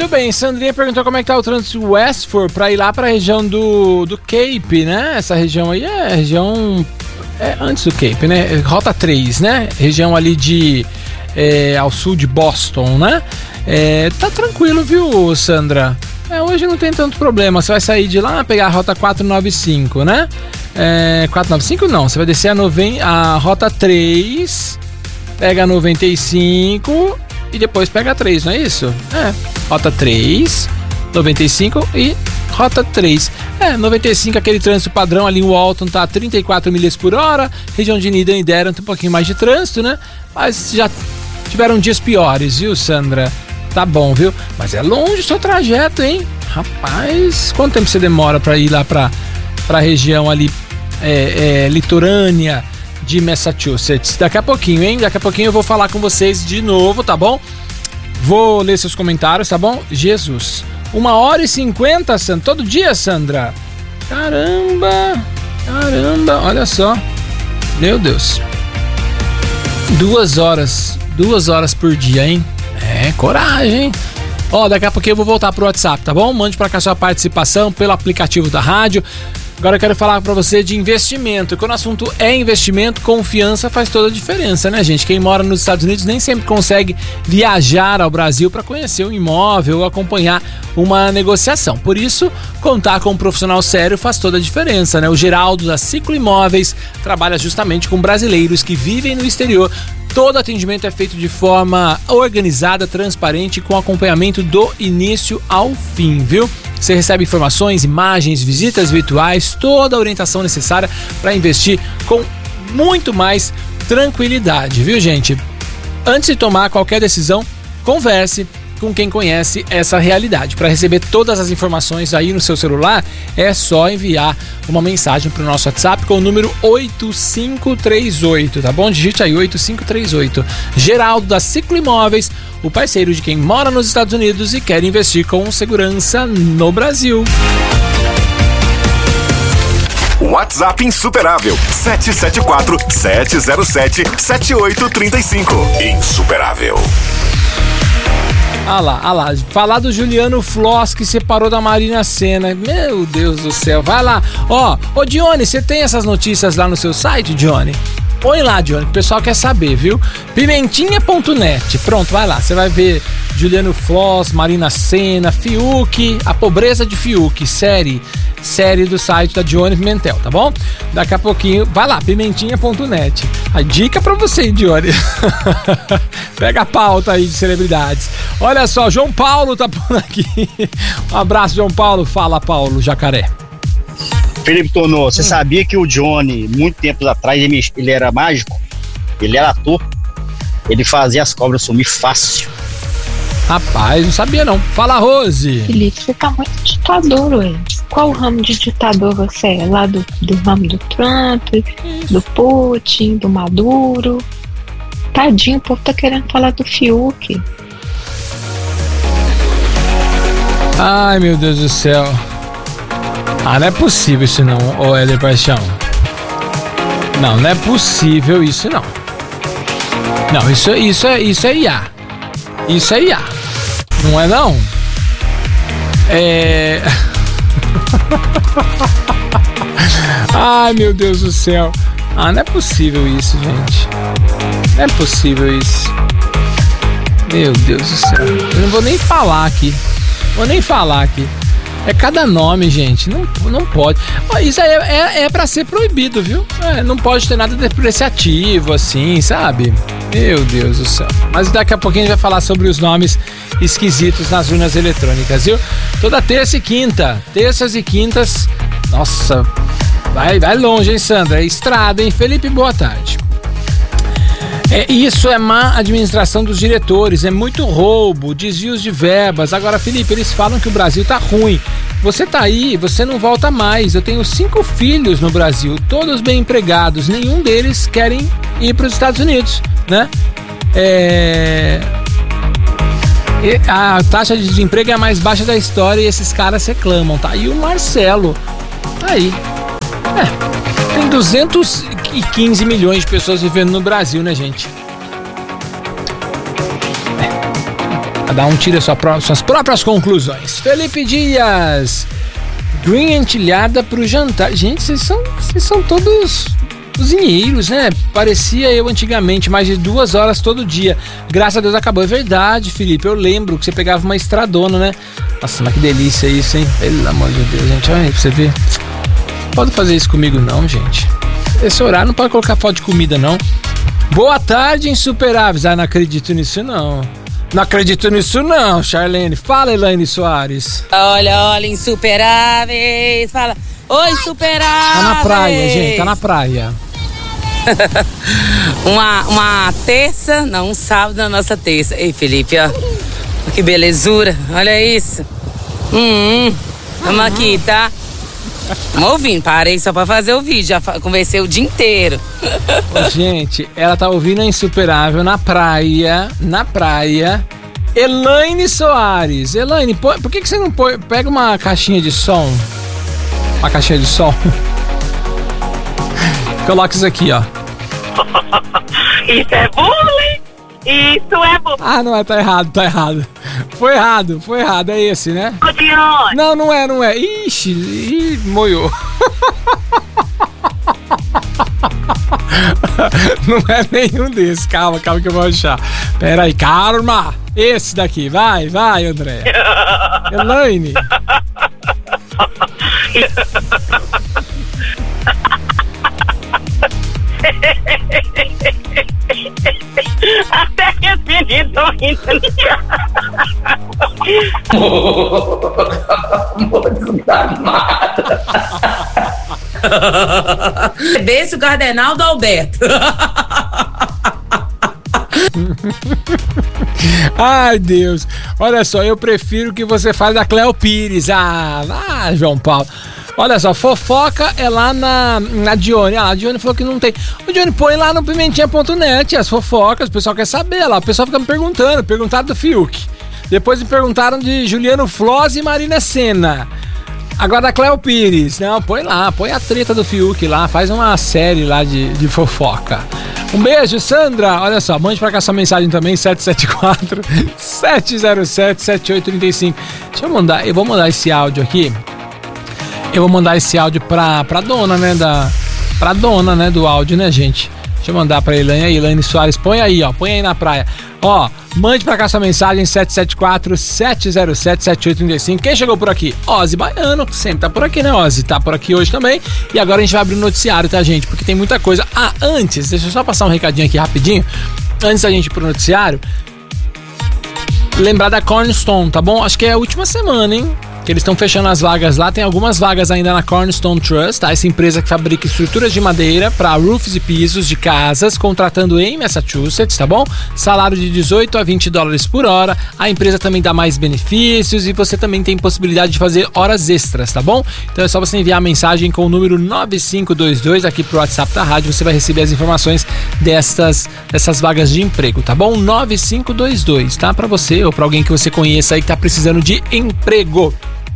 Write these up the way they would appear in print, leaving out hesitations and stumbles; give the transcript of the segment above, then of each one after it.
Muito bem, Sandrinha perguntou como é que tá o trânsito Westford pra ir lá pra região do Cape, né? Essa região aí é região antes do Cape, né? Rota 3, né? Região ali ao sul de Boston, né? Tá tranquilo, viu, Sandra? Hoje não tem tanto problema. Você vai sair de lá, pegar a rota 495, né? 495 não, você vai descer a rota 3, pega a 95 e depois pega a 3, não é isso? Rota 3, 95 e rota 3. 95, aquele trânsito padrão ali, o Walton tá a 34 milhas por hora, região de Needham e Derham tem um pouquinho mais de trânsito, né? Mas já tiveram dias piores, viu, Sandra? Tá bom, viu? Mas é longe o seu trajeto, hein? Rapaz, quanto tempo você demora pra ir lá pra região ali litorânea de Massachusetts? Daqui a pouquinho, hein? Daqui a pouquinho eu vou falar com vocês de novo, tá bom? Vou ler seus comentários, tá bom? Jesus. 1h50, Sandra. Todo dia, Sandra? Caramba, olha só. Meu Deus. 2 horas por dia, hein? Coragem, hein? Daqui a pouquinho eu vou voltar pro WhatsApp, tá bom? Mande pra cá sua participação pelo aplicativo da rádio. Agora eu quero falar pra você de investimento. Quando o assunto é investimento, confiança faz toda a diferença, né, gente? Quem mora nos Estados Unidos nem sempre consegue viajar ao Brasil para conhecer um imóvel ou acompanhar uma negociação. Por isso, contar com um profissional sério faz toda a diferença, né? O Geraldo da Ciclo Imóveis trabalha justamente com brasileiros que vivem no exterior. Todo atendimento é feito de forma organizada, transparente, com acompanhamento do início ao fim, viu? Você recebe informações, imagens, visitas virtuais, toda a orientação necessária para investir com muito mais tranquilidade, viu, gente? Antes de tomar qualquer decisão, converse com quem conhece essa realidade. Para receber todas as informações aí no seu celular, é só enviar uma mensagem para o nosso WhatsApp com o número 8538, tá bom? Digite aí 8538. Geraldo da Ciclo Imóveis, o parceiro de quem mora nos Estados Unidos e quer investir com segurança no Brasil. WhatsApp insuperável 774-707-7835. Insuperável. Ah lá, falar do Juliano Floss que separou da Marina Sena. Meu Deus do céu, vai lá. Ô Dione, você tem essas notícias lá no seu site, Dione? Põe lá, Dione, que o pessoal quer saber, viu? Pimentinha.net, pronto, vai lá, você vai ver Juliano Floss, Marina Sena, Fiuk, a pobreza de Fiuk, série do site da Dione Pimentel, tá bom? Daqui a pouquinho, vai lá, pimentinha.net. A dica pra você, Dione. Pega a pauta aí de celebridades. Olha só, João Paulo tá por aqui. Um abraço, João Paulo. Fala, Paulo Jacaré. Felipe Tonô, você sabia que o Johnny, muito tempo atrás, ele era mágico? Ele era ator? Ele fazia as cobras sumir fácil. Rapaz, não sabia não. Fala, Rose. Felipe, você tá muito ditador, ué. Qual ramo de ditador você é? Lá do ramo do Trump, do Putin, do Maduro? Tadinho, o povo tá querendo falar do Fiuk. Ai, meu Deus do céu. Não é possível isso não, ô Éder Paixão. Não é possível isso não. Não, isso é IA. Isso é IA. Não é não? Ai, meu Deus do céu. Não é possível isso, gente. Não é possível isso. Meu Deus do céu. Eu não vou nem falar aqui. É cada nome, gente. Não pode. Isso aí é pra ser proibido, viu? Não pode ter nada depreciativo, assim, sabe? Meu Deus do céu. Mas daqui a pouquinho a gente vai falar sobre os nomes esquisitos nas urnas eletrônicas, viu? Toda terça e quinta. Terças e quintas. Nossa, vai longe, hein, Sandra? É estrada, hein? Felipe, boa tarde. Isso é má administração dos diretores, é muito roubo, desvios de verbas. Agora, Felipe, eles falam que o Brasil tá ruim. Você tá aí, você não volta mais. Eu tenho 5 filhos no Brasil, todos bem empregados, nenhum deles querem ir para os Estados Unidos, né? A taxa de desemprego é a mais baixa da história e esses caras reclamam, tá? E o Marcelo, tá aí. Tem 215 milhões de pessoas vivendo no Brasil, né, gente? Cada um tira suas próprias conclusões. Felipe Dias, green entilhada pro jantar. Gente, vocês são todos cozinheiros, né? Parecia eu antigamente, mais de 2 horas todo dia. Graças a Deus acabou. É verdade, Felipe, eu lembro que você pegava uma estradona, né? Nossa, mas que delícia isso, hein? Pelo amor de Deus, gente, olha aí pra você ver. Não pode fazer isso comigo não, gente. Esse horário não pode colocar foto de comida, não. Boa tarde, insuperáveis. Ah, não acredito nisso, não. Não acredito nisso, não, Charlene. Fala, Elaine Soares. Olha, insuperáveis. Fala, oi, insuperáveis. Tá na praia, gente, tá na praia. uma terça, não, um sábado na nossa terça. Ei, Felipe, ó. Que belezura, olha isso. Vamos aqui, tá? Vamos ouvindo, parei só pra fazer o vídeo, já conversei o dia inteiro. Gente, ela tá ouvindo a Insuperável na praia. Elaine Soares. Elaine, por que você não pega uma caixinha de som? Uma caixinha de som. Coloca isso aqui, ó. Isso é bullying! Isso é bullying! Ah, não é, tá errado. Foi errado, é esse, né? Dione. Não é. Ixi, moiou. Não é nenhum desses, calma que eu vou achar. Pera aí, calma. Esse daqui, vai, André. Elaine. Até que os meninos estão rindo. Desse o cardenal do Alberto. Ai, Deus. Olha só, eu prefiro que você fale da Cleo Pires. Ah, João Paulo. Olha só, fofoca é lá na Dione. A Dione falou que não tem. O Dione põe lá no pimentinha.net as fofocas, o pessoal quer saber lá. O pessoal fica me perguntaram do Fiuk. Depois me perguntaram de Juliano Floss e Marina Senna. Agora da Cleo Pires. Não, põe a treta do Fiuk lá, faz uma série lá de fofoca. Um beijo, Sandra. Olha só, mande pra cá sua mensagem também, 774-707-7835. Eu vou mandar esse áudio aqui. Eu vou mandar esse áudio pra dona, né, pra dona, né, do áudio, né, gente? Deixa eu mandar pra Elaine Soares, põe aí na praia. Ó, mande pra cá sua mensagem, 774-707-7835. Quem chegou por aqui? Ozzy Baiano, sempre tá por aqui, né, Ozzy? Tá por aqui hoje também. E agora a gente vai abrir o noticiário, tá, gente? Porque tem muita coisa. Ah, antes, deixa eu só passar um recadinho aqui rapidinho. Antes da gente ir pro noticiário, lembrar da Cornerstone, tá bom? Acho que é a última semana, hein? Que eles estão fechando as vagas lá, tem algumas vagas ainda na Cornerstone Trust, tá? Essa empresa que fabrica estruturas de madeira para roofs e pisos de casas, contratando em Massachusetts, tá bom? Salário de $18 a $20 por hora, a empresa também dá mais benefícios e você também tem possibilidade de fazer horas extras, tá bom? Então é só você enviar a mensagem com o número 9522 aqui pro WhatsApp da rádio, você vai receber as informações dessas vagas de emprego, tá bom? 9522, tá? Para você ou para alguém que você conheça aí que tá precisando de emprego.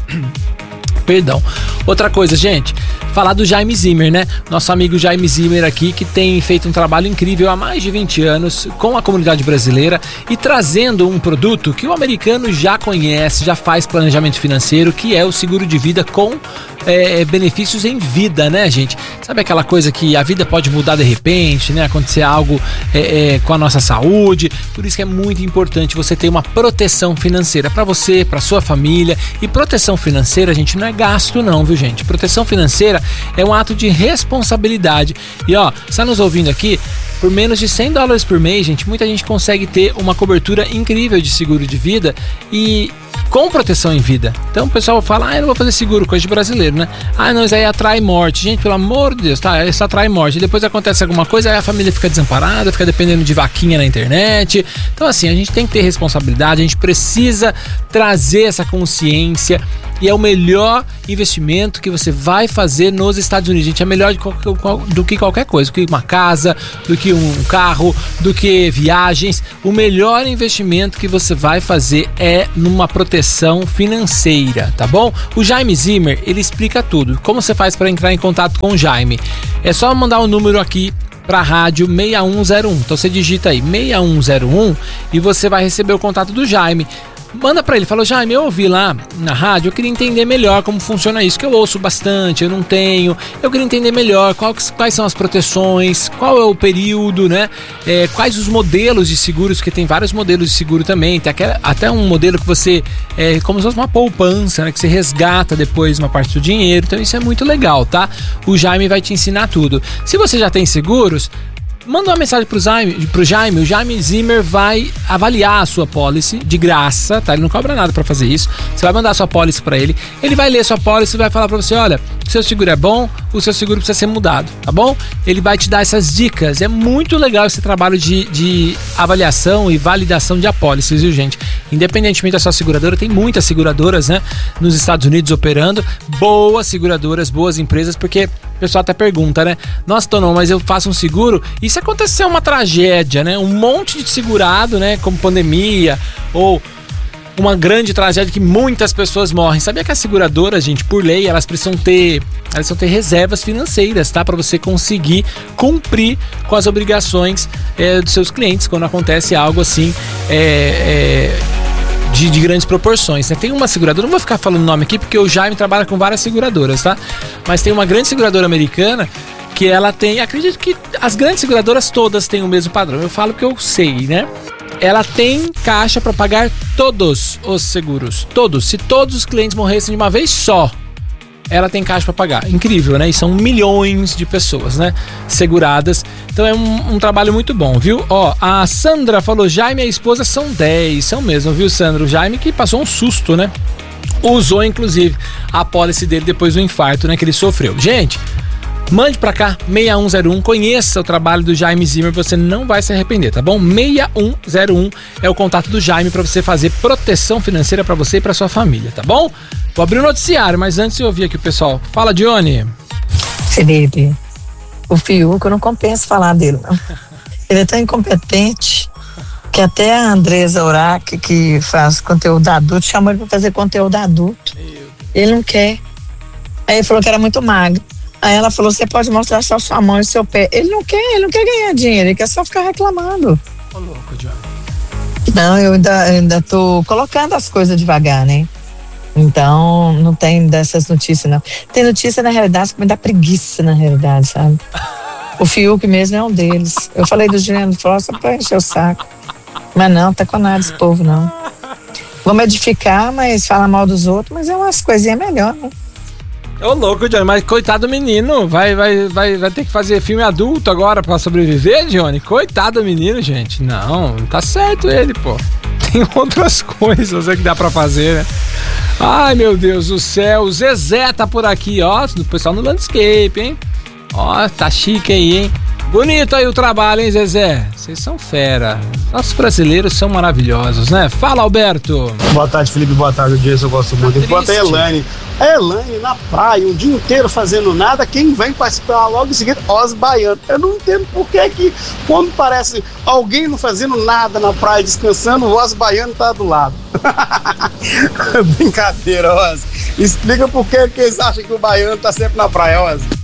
Perdão. Outra coisa, gente, falar do Jaime Zimmer, né? Nosso amigo Jaime Zimmer aqui, que tem feito um trabalho incrível há mais de 20 anos com a comunidade brasileira e trazendo um produto que o americano já conhece, já faz planejamento financeiro, que é o seguro de vida com benefícios em vida, né, gente? Sabe aquela coisa que a vida pode mudar de repente, né? Acontecer algo com a nossa saúde. Por isso que é muito importante você ter uma proteção financeira para você, para sua família. E proteção financeira, gente, não é gasto não, viu, gente? Proteção financeira é um ato de responsabilidade. E ó, está nos ouvindo aqui? Por menos de $100 por mês, gente, muita gente consegue ter uma cobertura incrível de seguro de vida e com proteção em vida. Então o pessoal fala, eu não vou fazer seguro, coisa de brasileiro, né? Não, isso aí atrai morte. Gente, pelo amor de Deus, tá? Isso atrai morte. E depois acontece alguma coisa, aí a família fica desamparada, fica dependendo de vaquinha na internet. Então assim, a gente tem que ter responsabilidade, a gente precisa trazer essa consciência e é o melhor investimento que você vai fazer nos Estados Unidos. Gente, é melhor do que qualquer coisa, do que uma casa, do que um carro, do que viagens. O melhor investimento que você vai fazer é numa proteção financeira, tá bom? O Jaime Zimmer, ele explica tudo. Como você faz para entrar em contato com o Jaime? É só mandar um número aqui para rádio 6101. Então você digita aí 6101 e você vai receber o contato do Jaime. Manda pra ele, falou: Jaime, eu ouvi lá na rádio, eu queria entender melhor como funciona isso, que eu ouço bastante, eu não tenho, eu queria entender melhor quais são as proteções, qual é o período, né? Quais os modelos de seguros, porque tem vários modelos de seguro também, tem até um modelo que você, como se fosse uma poupança, né? Que você resgata depois uma parte do dinheiro, então isso é muito legal, tá? O Jaime vai te ensinar tudo. Se você já tem seguros, manda uma mensagem pro Jaime. O Jaime Zimmer vai avaliar a sua pólice de graça, tá? Ele não cobra nada pra fazer isso. Você vai mandar a sua pólice pra ele. Ele vai ler sua pólice e vai falar pra você: olha, o seu seguro é bom, o seu seguro precisa ser mudado, tá bom? Ele vai te dar essas dicas. É muito legal esse trabalho de avaliação e validação de apólices, viu, gente? Independentemente da sua seguradora, tem muitas seguradoras, né, nos Estados Unidos operando. Boas seguradoras, boas empresas, porque o pessoal até pergunta, né? Nossa, Tonão, mas eu faço um seguro e se acontecer uma tragédia, né? Um monte de segurado, né? Como pandemia ou uma grande tragédia que muitas pessoas morrem. Sabia que as seguradoras, gente, por lei, elas precisam ter reservas financeiras, tá? Para você conseguir cumprir com as obrigações dos seus clientes quando acontece algo assim, de grandes proporções, né? Tem uma seguradora, não vou ficar falando o nome aqui porque o Jaime trabalha com várias seguradoras, tá? Mas tem uma grande seguradora americana que ela tem, acredito que as grandes seguradoras todas têm o mesmo padrão, eu falo que eu sei, né? Ela tem caixa para pagar todos os seguros, todos. Se todos os clientes morressem de uma vez só, ela tem caixa para pagar. Incrível, né? E são milhões de pessoas, né, seguradas. Então é um trabalho muito bom, viu? Ó, a Sandra falou: Jaime e a esposa são 10. São mesmo, viu, Sandra? O Jaime que passou um susto, né? Usou, inclusive, a pólice dele depois do infarto, né, que ele sofreu. Gente, mande pra cá, 6101, conheça o trabalho do Jaime Zimmer, você não vai se arrepender, tá bom? 6101 é o contato do Jaime pra você fazer proteção financeira pra você e pra sua família, tá bom? Vou abrir o noticiário, mas antes eu ouvir aqui o pessoal. Fala, Dione. Felipe, o Fiuco, não compensa falar dele, não. Ele é tão incompetente que até a Andresa Urach, que faz conteúdo adulto, chamou ele pra fazer conteúdo adulto. Ele não quer. Aí ele falou que era muito magro. Aí ela falou: você pode mostrar só sua mão e seu pé. Ele não quer ganhar dinheiro, ele quer só ficar reclamando. Ô, louco, Dione. Não, eu ainda tô colocando as coisas devagar, né? Então, não tem dessas notícias, não. Tem notícia, na realidade, que me dá preguiça, na realidade, sabe? O Fiuk mesmo é um deles. Eu falei do Juliano Frost só pra encher o saco. Mas não, tá com nada esse povo, não. Vamos edificar, mas fala mal dos outros, mas é umas coisinhas melhor, né? Ô, louco, Dione, mas coitado do menino, vai ter que fazer filme adulto agora pra sobreviver, Dione? Coitado do menino, gente. Não, tá certo ele, pô. Tem outras coisas que dá pra fazer, né? Ai, meu Deus do céu, o Zezé tá por aqui, ó, o pessoal no landscape, hein? Ó, tá chique aí, hein? Bonito aí o trabalho, hein, Zezé? Vocês são fera. Nossos brasileiros são maravilhosos, né? Fala, Alberto. Boa tarde, Felipe. Boa tarde, Jason. Eu gosto muito. Enquanto a Elaine. A Elaine na praia, um dia inteiro fazendo nada, quem vem participar logo em seguida? Os baianos. Eu não entendo por que quando parece alguém não fazendo nada na praia, descansando, o Os baiano tá do lado. Brincadeira, Os. Explica por que eles acham que o baiano tá sempre na praia, Os.